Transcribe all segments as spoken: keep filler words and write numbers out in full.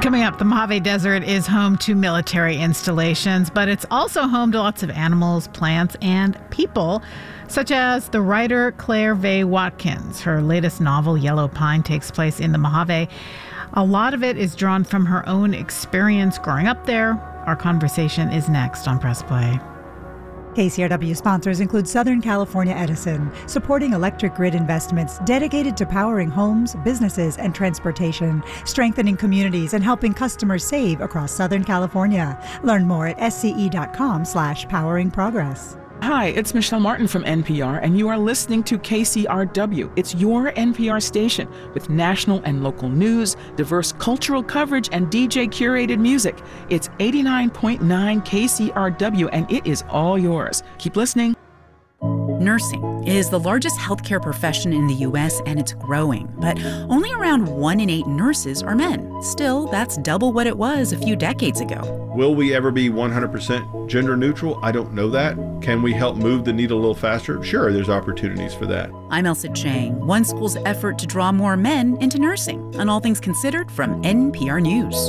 Coming up, the Mojave Desert is home to military installations, but it's also home to lots of animals, plants, and people, such as the writer Claire Vaye Watkins. Her latest novel, Yellow Pine, takes place in the Mojave. A lot of it is drawn from her own experience growing up there. Our conversation is next on Press Play. K C R W sponsors include Southern California Edison, supporting electric grid investments dedicated to powering homes, businesses, and transportation, strengthening communities, and helping customers save across Southern California. Learn more at sce.com slash powering progress. Hi, it's Michelle Martin from N P R, and you are listening to K C R W. It's your N P R station with national and local news, diverse cultural coverage, and D J-curated music. It's eighty-nine point nine K C R W, and it is all yours. Keep listening. Nursing is the largest healthcare profession in the U S, and it's growing, but only around one in eight nurses are men. Still, that's double what it was a few decades ago. Will we ever be one hundred percent gender neutral? I don't know that. Can we help move the needle a little faster? Sure, there's opportunities for that. I'm Elsa Chang. One school's effort to draw more men into nursing. On All Things Considered from N P R News.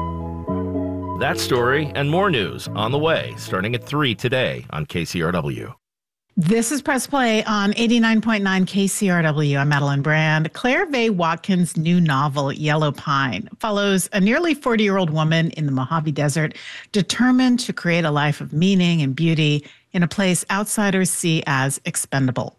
That story and more news on the way, starting at three today on K C R W. This is Press Play on eighty-nine point nine K C R W. I'm Madeline Brand. Claire Vaye Watkins' new novel, Yellow Pine, follows a nearly forty-year-old woman in the Mojave Desert determined to create a life of meaning and beauty in a place outsiders see as expendable.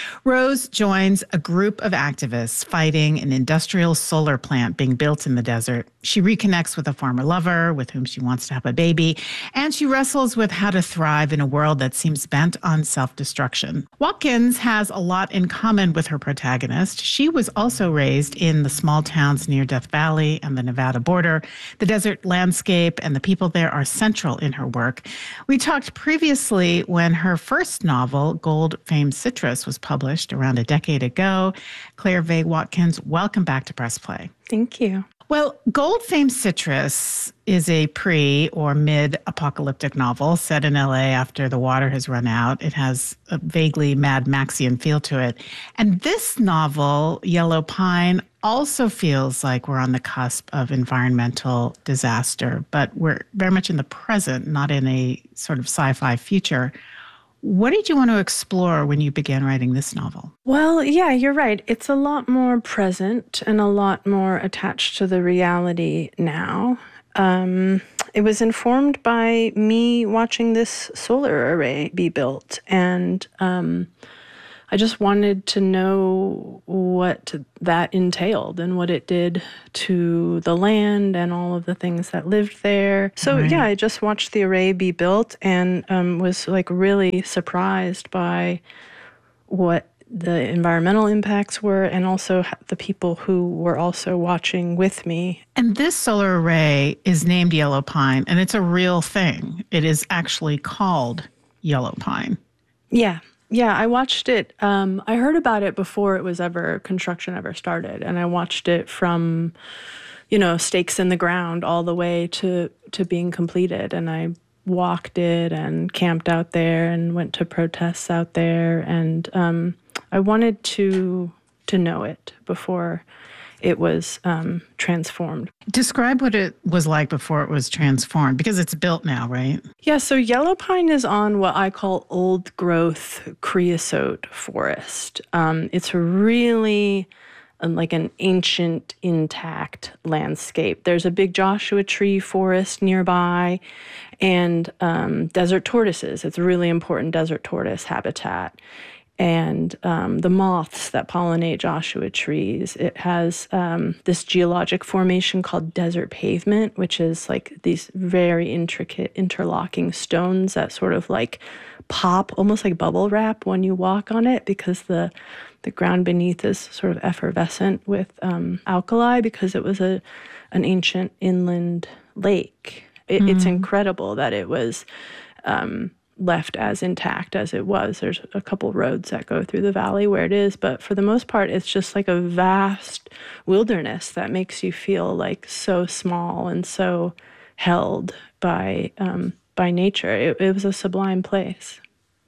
Rose joins a group of activists fighting an industrial solar plant being built in the desert. She reconnects with a former lover with whom she wants to have a baby, and she wrestles with how to thrive in a world that seems bent on self-destruction. Watkins has a lot in common with her protagonist. She was also raised in the small towns near Death Valley and the Nevada border. The desert landscape and the people there are central in her work. We talked previously when her first novel, Gold Famed Citrus, was published around a decade ago. Claire Vaye Watkins, welcome back to Press Play. Thank you. Well, Gold Famed Citrus is a pre- or mid-apocalyptic novel set in L A after the water has run out. It has a vaguely Mad Maxian feel to it. And this novel, Yellow Pine, also feels like we're on the cusp of environmental disaster, but we're very much in the present, not in a sort of sci-fi future. What did you want to explore when you began writing this novel? Well, yeah, you're right. It's a lot more present and a lot more attached to the reality now. Um, it was informed by me watching this solar array be built, and um, I just wanted to know what that entailed and what it did to the land and all of the things that lived there. So right. yeah, I just watched the array be built and um, was like really surprised by what the environmental impacts were and also the people who were also watching with me. And this solar array is named Yellow Pine, and it's a real thing. It is actually called Yellow Pine. Yeah. Yeah, I watched it. Um, I heard about it before it was ever, construction ever started. And I watched it from, you know, stakes in the ground all the way to, to being completed. And I walked it and camped out there and went to protests out there. And um, I wanted to to know it before it was um, transformed. Describe what it was like before it was transformed, because it's built now, right? Yeah, so Yellow Pine is on what I call old growth creosote forest. Um, it's really um, like an ancient, intact landscape. There's a big Joshua tree forest nearby and um, desert tortoises. It's a really important desert tortoise habitat. And um, the moths that pollinate Joshua trees. It has um, this geologic formation called desert pavement, which is like these very intricate interlocking stones that sort of like pop, almost like bubble wrap when you walk on it, because the the ground beneath is sort of effervescent with um, alkali, because it was a an ancient inland lake. It, mm-hmm. It's incredible that it was Um, left as intact as it was. There's a couple roads that go through the valley where it is, but for the most part, it's just like a vast wilderness that makes you feel like so small and so held by um, by nature. It, it was a sublime place.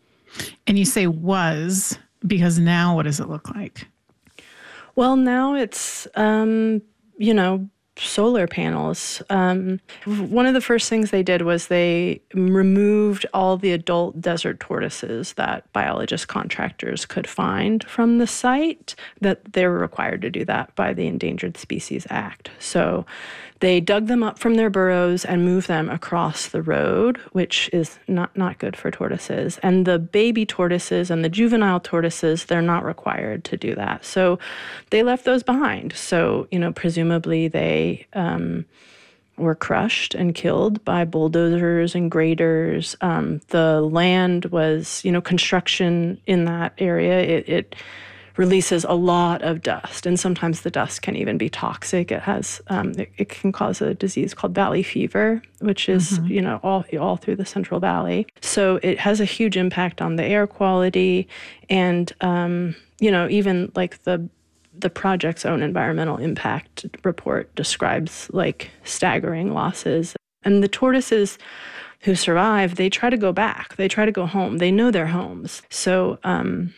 And you say was, because now what does it look like? Well, now it's, um, you know, solar panels. Um, one of the first things they did was they removed all the adult desert tortoises that biologist contractors could find from the site, that they were required to do that by the Endangered Species Act. So they dug them up from their burrows and moved them across the road, which is not, not good for tortoises. And the baby tortoises and the juvenile tortoises, they're not required to do that. So they left those behind. So, you know, presumably they um, were crushed and killed by bulldozers and graders. Um, the land was, you know, construction in that area, it, it releases a lot of dust, and sometimes the dust can even be toxic. It has, um, it, it can cause a disease called valley fever, which is, mm-hmm. you know, all all through the Central Valley. So it has a huge impact on the air quality, and um, you know, even like the the project's own environmental impact report describes like staggering losses. And the tortoises who survive, they try to go back. They try to go home. They know their homes. So. Um,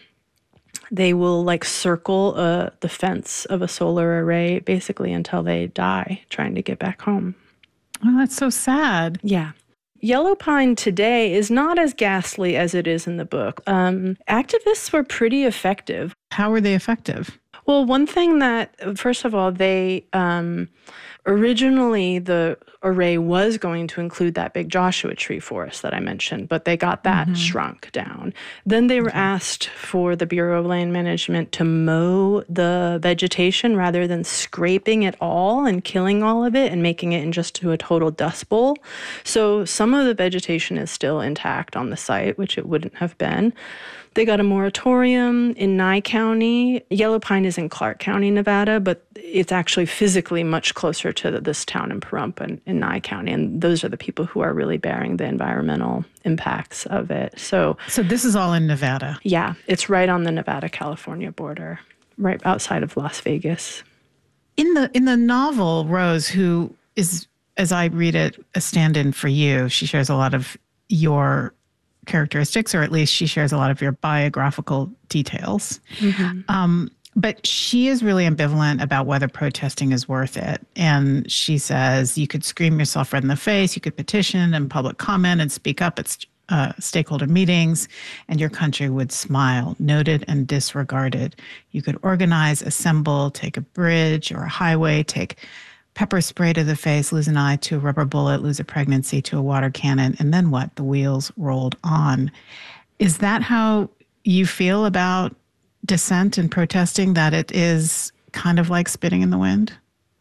They will like circle uh, the fence of a solar array basically until they die trying to get back home. Oh, that's so sad. Yeah. Yellow pine today is not as ghastly as it is in the book. Um, activists were pretty effective. How were they effective? Well, one thing that, first of all, they um, originally the array was going to include that big Joshua Tree forest that I mentioned, but they got that mm-hmm. shrunk down. Then they were okay. asked for the Bureau of Land Management to mow the vegetation rather than scraping it all and killing all of it and making it in just to a total dust bowl. So some of the vegetation is still intact on the site, which it wouldn't have been. They got a moratorium in Nye County. Yellow pine is in Clark County, Nevada, but it's actually physically much closer to this town in Pahrump in, in Nye County. And those are the people who are really bearing the environmental impacts of it. So, so this is all in Nevada? Yeah, it's right on the Nevada-California border, right outside of Las Vegas. In the in the novel, Rose, who is, as I read it, a stand-in for you, she shares a lot of your characteristics, or at least she shares a lot of your biographical details. Mm-hmm. Um, but she is really ambivalent about whether protesting is worth it. And she says you could scream yourself red in the face, you could petition and public comment and speak up at uh, stakeholder meetings, and your country would smile, noted and disregarded. You could organize, assemble, take a bridge or a highway, take pepper spray to the face, lose an eye to a rubber bullet, lose a pregnancy to a water cannon, and then what? The wheels rolled on. Is that how you feel about dissent and protesting, that it is kind of like spitting in the wind?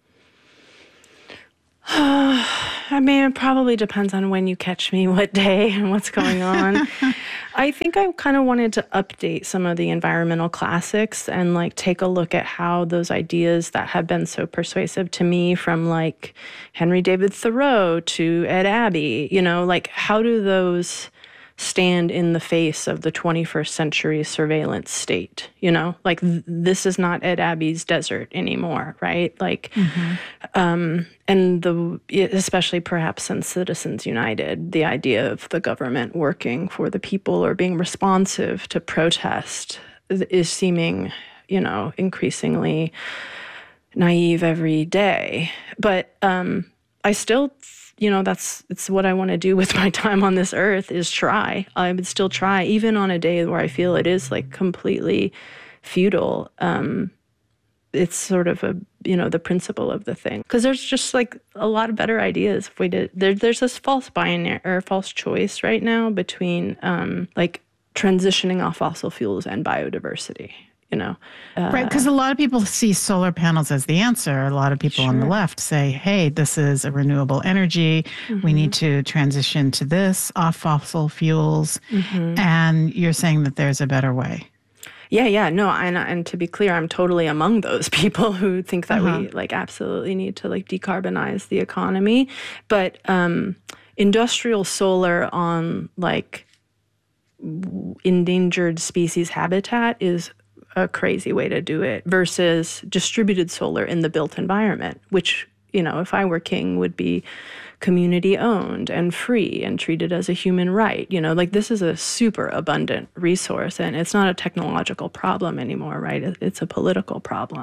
I mean, it probably depends on when you catch me, what day, and what's going on. I think I kind of wanted to update some of the environmental classics and like take a look at how those ideas that have been so persuasive to me, from like Henry David Thoreau to Ed Abbey, you know, like how do those stand in the face of the twenty-first century surveillance state? You know, like th- this is not Ed Abbey's desert anymore, right? Like, mm-hmm. um, and the especially perhaps since Citizens United, the idea of the government working for the people or being responsive to protest is seeming, you know, increasingly naive every day. But um, I still. You know, that's it's what I want to do with my time on this earth is try. I would still try, even on a day where I feel it is like completely futile. Um, it's sort of a, you know, the principle of the thing. Because there's just like a lot of better ideas if we did. There, there's this false binary or false choice right now between um, like transitioning off fossil fuels and biodiversity. You know, uh, right? Because a lot of people see solar panels as the answer. A lot of people sure. on the left say, "Hey, this is a renewable energy. Mm-hmm. We need to transition to this off fossil fuels." Mm-hmm. And you're saying that there's a better way. Yeah, yeah, no, and and to be clear, I'm totally among those people who think that uh-huh. we like absolutely need to like decarbonize the economy. But um, industrial solar on like endangered species habitat is a crazy way to do it versus distributed solar in the built environment, which, you know, if I were king, would be community owned and free and treated as a human right. You know, like this is a super abundant resource, and it's not a technological problem anymore, right? It's a political problem.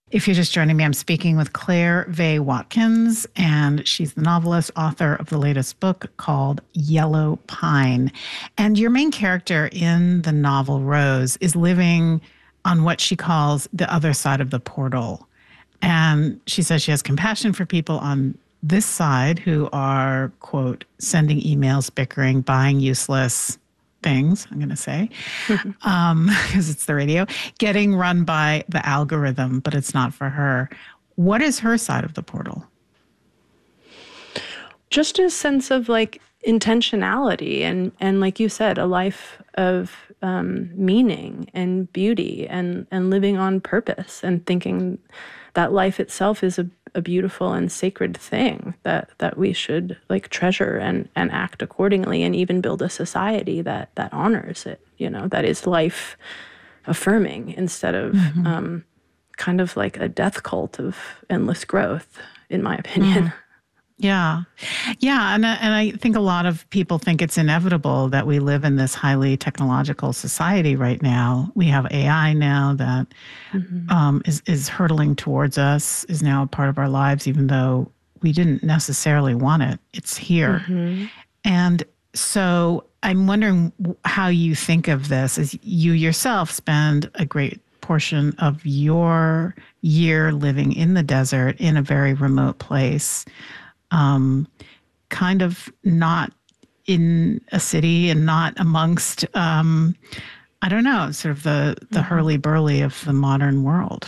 If you're just joining me, I'm speaking with Claire Vaye Watkins, and she's the novelist, author of the latest book called Yellow Pine. And your main character in the novel, Rose, is living on what she calls the other side of the portal. And she says she has compassion for people on this side who are, quote, sending emails, bickering, buying useless things, I'm going to say, um, because it's the radio, getting run by the algorithm, but it's not for her. What is her side of the portal? Just a sense of like intentionality and, and like you said, a life of um, meaning and beauty and, and living on purpose and thinking that life itself is a, a beautiful and sacred thing that that we should like treasure and, and act accordingly and even build a society that that honors it, you know, that is life affirming instead of mm-hmm. um, kind of like a death cult of endless growth, in my opinion. Mm. Yeah. Yeah. And, and I think a lot of people think it's inevitable that we live in this highly technological society right now. We have A I now that mm-hmm. um, is, is hurtling towards us, is now a part of our lives, even though we didn't necessarily want it. It's here. Mm-hmm. And so I'm wondering how you think of this as you yourself spend a great portion of your year living in the desert in a very remote place. Um, kind of not in a city and not amongst, um, I don't know, sort of the, the mm-hmm. hurly-burly of the modern world.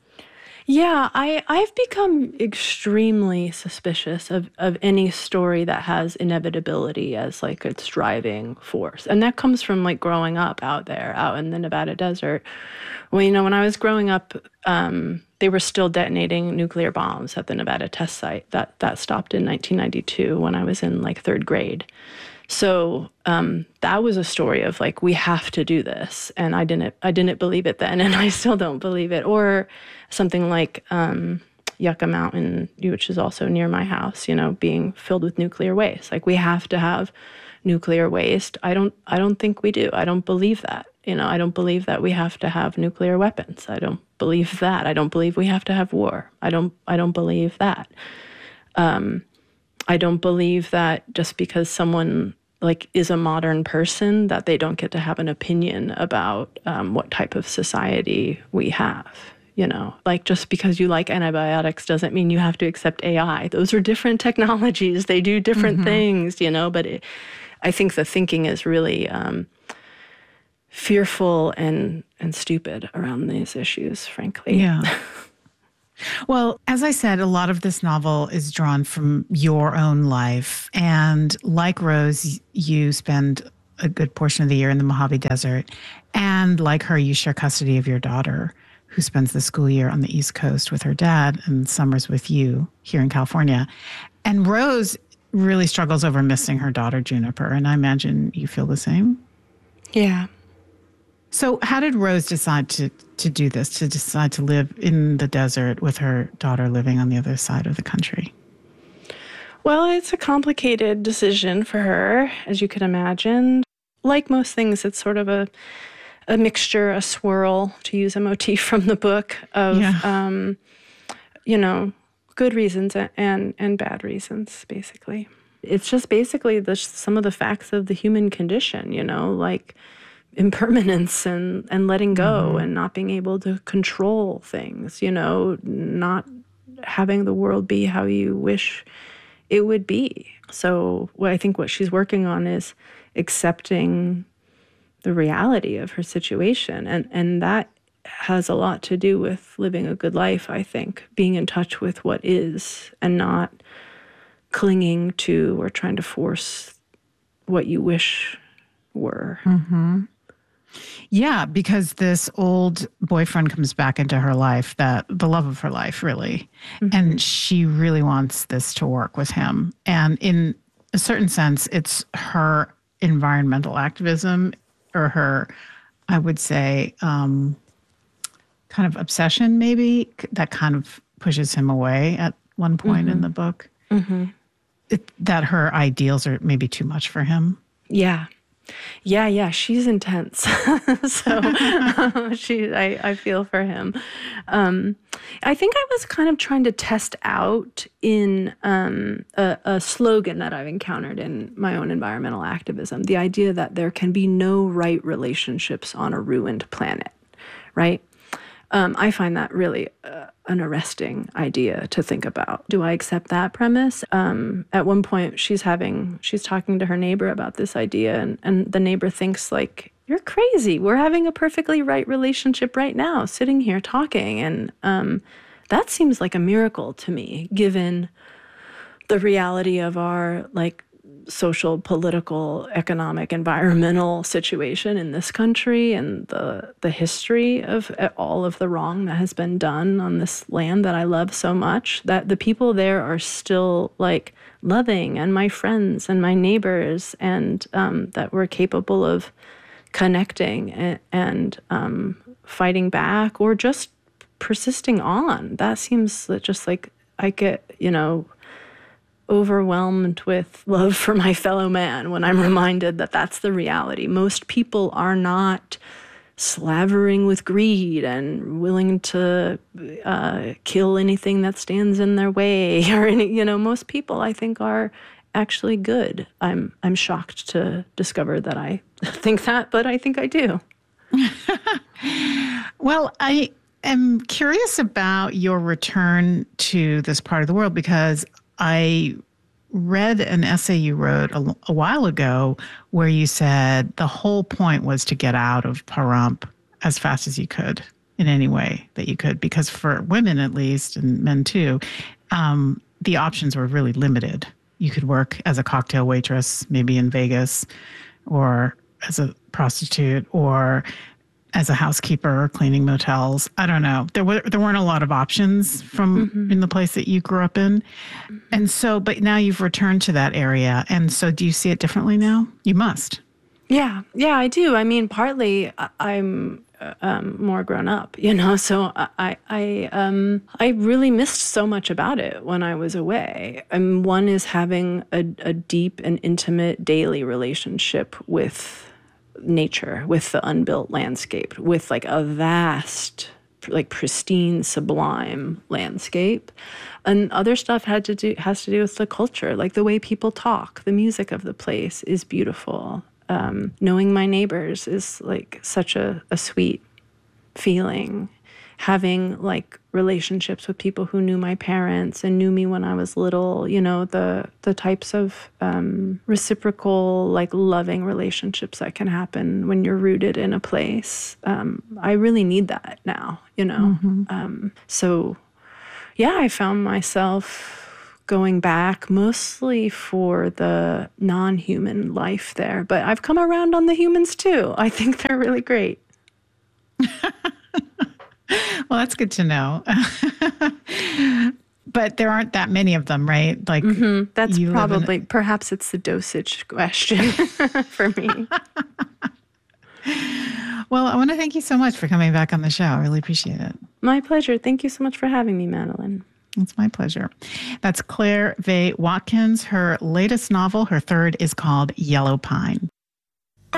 Yeah, I, I've become extremely suspicious of, of any story that has inevitability as like its driving force. And that comes from like growing up out there, out in the Nevada desert. Well, you know, when I was growing up, um, they were still detonating nuclear bombs at the Nevada test site. That that stopped in nineteen ninety-two when I was in like third grade. So um, that was a story of like, we have to do this. And I didn't I didn't believe it then, and I still don't believe it. Or something like um, Yucca Mountain, which is also near my house, you know, being filled with nuclear waste. Like, we have to have nuclear waste. I don't I don't think we do. I don't believe that. You know, I don't believe that we have to have nuclear weapons. I don't believe that. I don't believe we have to have war. I don't I don't believe that. Um, I don't believe that just because someone like is a modern person that they don't get to have an opinion about um, what type of society we have. You know, like just because you like antibiotics doesn't mean you have to accept A I. Those are different technologies. They do different mm-hmm. things, you know, but it, I think the thinking is really um, fearful and, and stupid around these issues, frankly. Yeah. Well, as I said, a lot of this novel is drawn from your own life. And like Rose, you spend a good portion of the year in the Mojave Desert. And like her, you share custody of your daughter, who spends the school year on the East Coast with her dad and summers with you here in California. And Rose really struggles over missing her daughter, Juniper. And I imagine you feel the same. Yeah. So how did Rose decide to, to do this, to decide to live in the desert with her daughter living on the other side of the country? Well, it's a complicated decision for her, as you can imagine. Like most things, it's sort of a a mixture, a swirl, to use a motif from the book, of, yeah. um, you know, good reasons and, and bad reasons, basically. It's just basically the, some of the facts of the human condition, you know, like impermanence and, and letting go mm-hmm. and not being able to control things, you know, not having the world be how you wish it would be. So what I think what she's working on is accepting the reality of her situation. And, and that has a lot to do with living a good life, I think, being in touch with what is and not clinging to or trying to force what you wish were. Mm-hmm. Yeah, because this old boyfriend comes back into her life, that the love of her life, really. Mm-hmm. And she really wants this to work with him. And in a certain sense, it's her environmental activism or her, I would say, um, kind of obsession, maybe, that kind of pushes him away at one point mm-hmm. in the book. Mm-hmm. It, that her ideals are maybe too much for him. Yeah. Yeah, yeah, she's intense. so uh, she, I, I feel for him. Um, I think I was kind of trying to test out in um, a, a slogan that I've encountered in my own environmental activism, the idea that there can be no right relationships on a ruined planet, right? Um, I find that really uh, an arresting idea to think about. Do I accept that premise? Um, at one point, she's having, she's talking to her neighbor about this idea, and, and the neighbor thinks like, you're crazy. We're having a perfectly right relationship right now, sitting here talking. And um, that seems like a miracle to me, given the reality of our like social, political, economic, environmental situation in this country, and the the history of all of the wrong that has been done on this land that I love so much, that the people there are still like loving, and my friends and my neighbors, and um, that we're capable of connecting and, and um, fighting back, or just persisting on. That seems just like I get, you know, overwhelmed with love for my fellow man when I'm reminded that that's the reality. Most people are not slavering with greed and willing to uh, kill anything that stands in their way, or any, you know, most people I think are actually good. I'm I'm shocked to discover that I think that, but I think I do. Well, I am curious about your return to this part of the world, because I read an essay you wrote a, a while ago where you said the whole point was to get out of Pahrump as fast as you could in any way that you could, because for women at least, and men too, um, the options were really limited. You could work as a cocktail waitress, maybe in Vegas, or as a prostitute, or as a housekeeper cleaning motels. I don't know. There were there weren't a lot of options from mm-hmm. in the place that you grew up in. Mm-hmm. And so, but now you've returned to that area. And so do you see it differently now? You must. Yeah. Yeah, I do. I mean, partly I'm um, more grown up, you know, so I, I, um, I really missed so much about it when I was away. And one is having a, a deep and intimate daily relationship with nature, with the unbuilt landscape, with like a vast, like pristine, sublime landscape. And other stuff had to do has to do with the culture, like the way people talk. The music of the place is beautiful. Um, knowing my neighbors is like such a, a sweet feeling. Having like relationships with people who knew my parents and knew me when I was little, you know, the the types of um, reciprocal, like loving relationships that can happen when you're rooted in a place. Um, I really need that now, you know. Mm-hmm. Um, so, yeah, I found myself going back mostly for the non-human life there, but I've come around on the humans too. I think they're really great. Well, that's good to know. But there aren't that many of them, right? Like mm-hmm. That's probably, in... perhaps it's the dosage question for me. Well, I want to thank you so much for coming back on the show. I really appreciate it. My pleasure. Thank you so much for having me, Madeline. It's my pleasure. That's Claire Vaye Watkins. Her latest novel, her third, is called Yellow Pine.